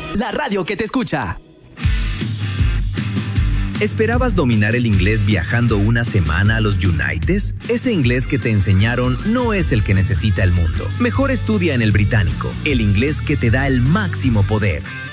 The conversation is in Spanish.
la radio que te escucha. ¿Esperabas dominar el inglés viajando una semana a los Uniteds? Ese inglés que te enseñaron no es el que necesita el mundo. Mejor estudia en el Británico, el inglés que te da el máximo poder.